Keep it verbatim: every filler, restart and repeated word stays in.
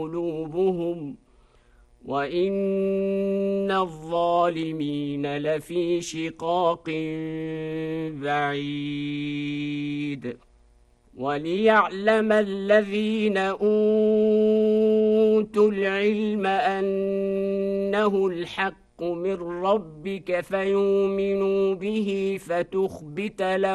قلوبهم وإن الظالمين لفي شقاق بعيد وليعلم الذين أوتوا العلم أنه الحق من ربك فيؤمنوا به فتخبت له